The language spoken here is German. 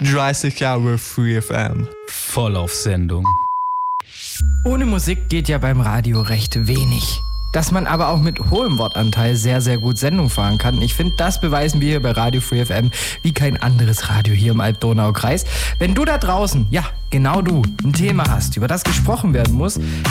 30 Jahre Free FM. Voll auf Sendung. Ohne Musik geht ja beim Radio recht wenig. Dass man aber auch mit hohem Wortanteil sehr, sehr gut Sendung fahren kann. Ich finde, das beweisen wir hier bei Radio Free FM wie kein anderes Radio hier im Alb-Donau-Kreis. Wenn du da draußen, ja, genau du, ein Thema hast, über das gesprochen werden muss,